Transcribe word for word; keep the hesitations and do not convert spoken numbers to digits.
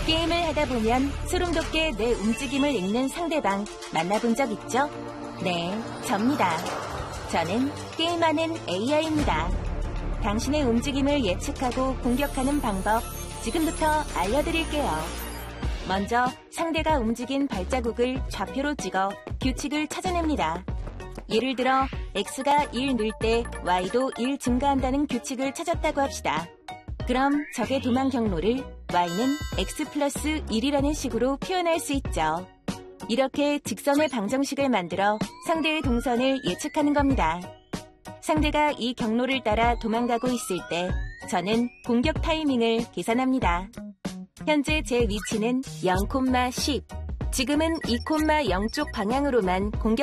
게임을 하다 보면 소름 돋게 내 움직임을 읽는 상대방 만나본 적 있죠? 네, 접니다. 저는 게임하는 에이아이입니다. 당신의 움직임을 예측하고 공격하는 방법 지금부터 알려드릴게요. 먼저 상대가 움직인 발자국을 좌표로 찍어 규칙을 찾아냅니다. 예를 들어 X가 일 늘 때 Y도 일 증가한다는 규칙을 찾았다고 합시다. 그럼 적의 도망 경로를 Y는 X 플러스 일이라는 식으로 표현할 수 있죠. 이렇게 직선의 방정식을 만들어 상대의 동선을 예측하는 겁니다. 상대가 이 경로를 따라 도망가고 있을 때 저는 공격 타이밍을 계산합니다. 현재 제 위치는 영, 십. 지금은 이, 영 쪽 방향으로만 공격